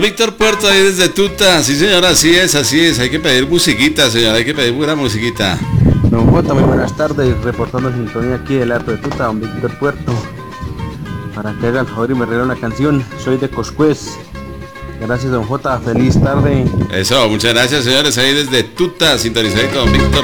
Víctor Puerto ahí desde Tuta, sí señora, así es, hay que pedir musiquita, señora, hay que pedir buena musiquita. Don J, muy buenas tardes, reportando sintonía aquí del Alto de Tuta, don Víctor Puerto, para que haga el favor y me regale una canción, soy de Coscuez. Gracias don J, feliz tarde. Eso, muchas gracias señores, ahí desde Tuta, sintonizado con Víctor